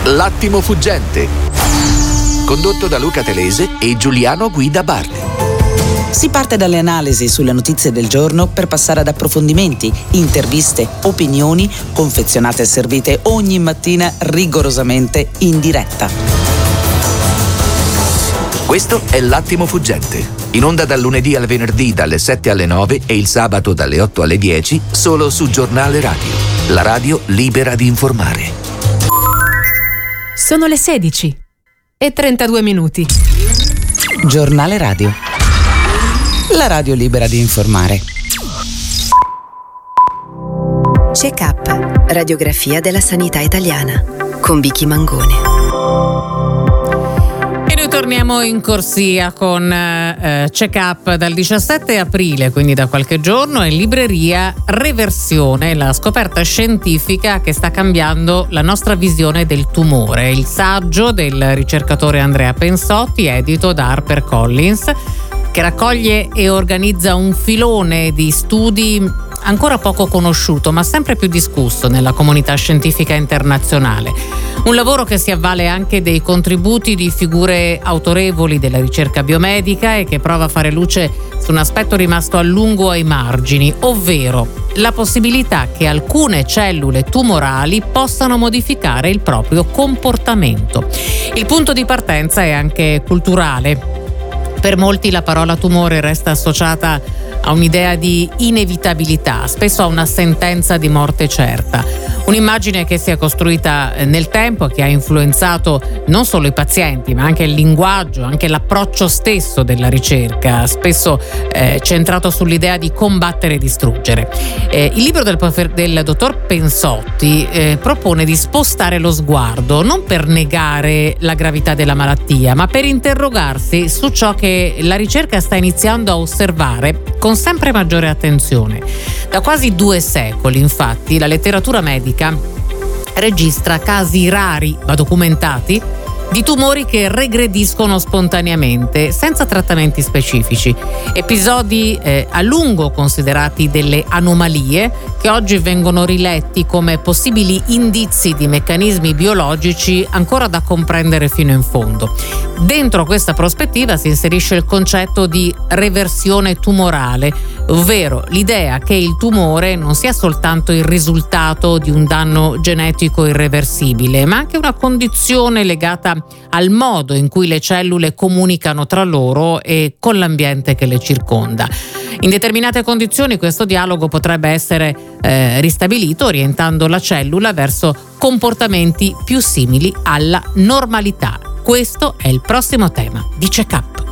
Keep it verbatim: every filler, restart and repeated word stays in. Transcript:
L'attimo fuggente, condotto da Luca Telese e Giuliano Guida Bardi. Si parte dalle analisi sulle notizie del giorno per passare ad approfondimenti, interviste, opinioni, confezionate e servite ogni mattina rigorosamente in diretta. Questo è L'attimo fuggente, in onda dal lunedì al venerdì dalle sette alle nove e il sabato dalle otto alle dieci, solo su Giornale Radio, la radio libera di informare. Sono le sedici e trentadue minuti. Giornale Radio, la radio libera di informare. Check-up, radiografia della sanità italiana, con Vicky Mangone. E noi torniamo in corsia con eh, Check-up dal diciassette aprile, quindi da qualche giorno, in libreria Reversione, la scoperta scientifica che sta cambiando la nostra visione del tumore. Il saggio del ricercatore Andrea Pensotti, edito da HarperCollins, che raccoglie e organizza un filone di studi ancora poco conosciuto, ma sempre più discusso nella comunità scientifica internazionale. Un lavoro che si avvale anche dei contributi di figure autorevoli della ricerca biomedica e che prova a fare luce su un aspetto rimasto a lungo ai margini, ovvero la possibilità che alcune cellule tumorali possano modificare il proprio comportamento. Il punto di partenza è anche culturale. Per molti la parola tumore resta associata a un'idea di inevitabilità, spesso a una sentenza di morte certa. Un'immagine che si è costruita nel tempo e che ha influenzato non solo i pazienti, ma anche il linguaggio, anche l'approccio stesso della ricerca, spesso eh, centrato sull'idea di combattere e distruggere. Eh, il libro del, del dottor Pensotti eh, propone di spostare lo sguardo, non per negare la gravità della malattia, ma per interrogarsi su ciò che la ricerca sta iniziando a osservare con sempre maggiore attenzione. Da quasi due secoli, infatti, la letteratura medica registra casi rari ma documentati di tumori che regrediscono spontaneamente, senza trattamenti specifici. Episodi eh, a lungo considerati delle anomalie che oggi vengono riletti come possibili indizi di meccanismi biologici ancora da comprendere fino in fondo. Dentro questa prospettiva si inserisce il concetto di reversione tumorale, ovvero l'idea che il tumore non sia soltanto il risultato di un danno genetico irreversibile, ma anche una condizione legata al modo in cui le cellule comunicano tra loro e con l'ambiente che le circonda. In determinate condizioni questo dialogo potrebbe essere eh, ristabilito, orientando la cellula verso comportamenti più simili alla normalità. Questo è il prossimo tema di Check-up.